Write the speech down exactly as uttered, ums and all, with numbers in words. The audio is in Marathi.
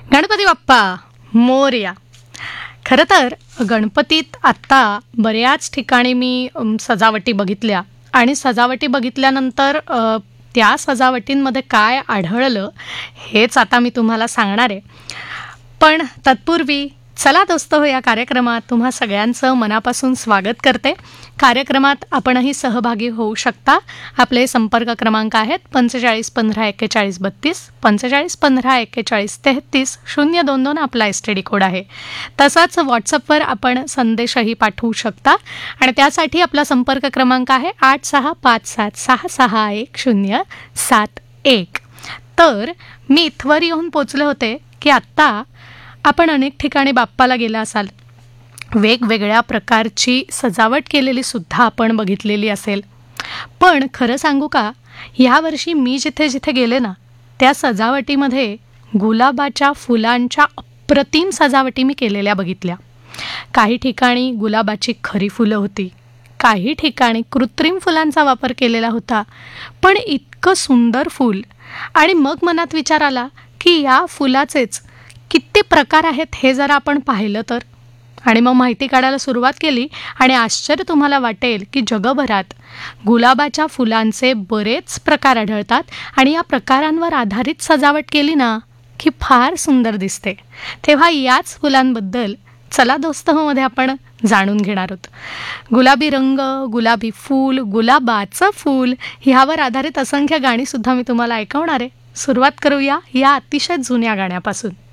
गणपती बाप्पा मोरया. खरं तर गणपतीत आत्ता बऱ्याच ठिकाणी मी अम, सजावटी बघितल्या आणि सजावटी बघितल्यानंतर अ, त्या सजावटींमध्ये काय आढळलं हेच आता मी तुम्हाला सांगणार आहे. पण तत्पूर्वी चला दोस्त हो, या कार्यक्रमात तुम्हा सगळ्यांचं मनापासून स्वागत करते. कार्यक्रमात आपणही सहभागी होऊ शकता. आपले संपर्क क्रमांक आहेत पंचेचाळीस पंधरा एक्केचाळीस बत्तीस, पंचेचाळीस पंधरा एक्केचाळीस तेहतीस, शून्य दोन दोन आपला एस टी डी कोड आहे. तसाच व्हॉट्सअपवर आपण संदेशही पाठवू शकता आणि त्यासाठी आपला संपर्क क्रमांक आहे आठ सहा पाच सात सहा सहा एक शून्य सात एक. तर मी इथवर येऊन पोचले होते की आत्ता आपण अनेक ठिकाणी बाप्पाला गेला असाल, वेगवेगळ्या प्रकारची सजावट केलेली सुद्धा आपण बघितलेली असेल. पण खरं सांगू का, यावर्षी मी जिथे जिथे गेले ना, त्या सजावटीमध्ये गुलाबाच्या फुलांच्या अप्रतिम सजावटी मी केलेल्या बघितल्या. काही ठिकाणी गुलाबाची खरी फुलं होती, काही ठिकाणी कृत्रिम फुलांचा वापर केलेला होता. पण इतकं सुंदर फूल, आणि मग मनात विचार आला की या फुलाचेच किती प्रकार आहेत हे जरा आपण पाहिलं तर. आणि मग माहिती काढायला सुरुवात केली आणि आश्चर्य तुम्हाला वाटेल की जगभरात गुलाबाच्या फुलांचे बरेच प्रकार आढळतात आणि या प्रकारांवर आधारित सजावट केली ना की फार सुंदर दिसते. तेव्हा याच फुलांबद्दल चला दोस्त हो मध्ये आपण जाणून घेणार आहोत. गुलाबी रंग, गुलाबी फूल, गुलाबाचं फूल ह्यावर आधारित असंख्य गाणी सुद्धा मी तुम्हाला ऐकवणार आहे. सुरुवात करूया या अतिशय जुन्या गाण्यापासून.